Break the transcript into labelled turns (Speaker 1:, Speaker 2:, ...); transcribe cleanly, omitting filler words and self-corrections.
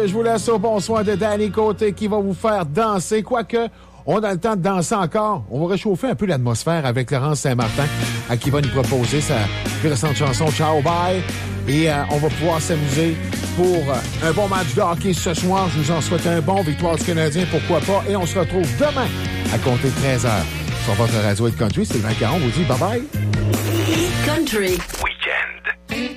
Speaker 1: je vous laisse au bon soin de Danny Côté qui va vous faire danser. Quoique, on a le temps de danser encore. On va réchauffer un peu l'atmosphère avec Laurence Saint-Martin, à qui va nous proposer sa plus récente chanson « Ciao Bye ». Et on va pouvoir s'amuser pour un bon match de hockey ce soir. Je vous en souhaite un bon. Victoire du Canadien, pourquoi pas. Et on se retrouve demain à compter de 13h. Sur votre radio Hit Country, Sylvain Caron vous dit bye-bye.
Speaker 2: Hit Country.